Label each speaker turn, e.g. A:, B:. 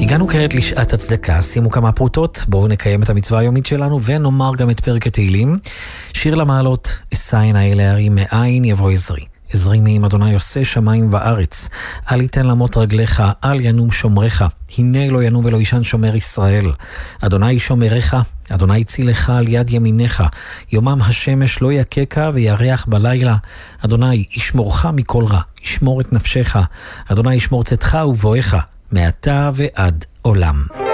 A: הגענו כעת לשעת הצדקה, שימו כמה פרוטות, בואו נקיים את המצווה היומית שלנו ונאמר גם את פרק התהילים. שיר למעלות, אשא עיניי אל ההרים, מאין יבוא עזרי. עזרי מעם אדוני עושה שמיים וארץ. אל יתן למות רגליך, אל ינום שומרך. הנה לא ינום ולא ישן שומר ישראל. אדוני שומרך, אדוני צילך על יד ימינך. יומם השמש לא יקקה וירח בלילה. אדוני ישמורך מכל רע, ישמור את נפשך. אדוני ישמור צאתך ובואך, מעתה ועד עולם.